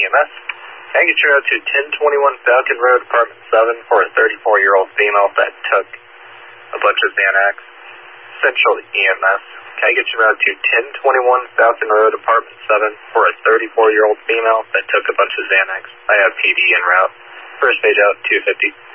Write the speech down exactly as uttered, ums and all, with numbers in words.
M S. Can I get you out to ten twenty-one Falcon Road, Apartment seven, for a thirty-four-year-old female that took a bunch of Xanax? Central E M S. Can I get you out to ten twenty-one Falcon Road, Apartment seven, for a thirty-four-year-old female that took a bunch of Xanax? I have P D en route. First page out, two fifty.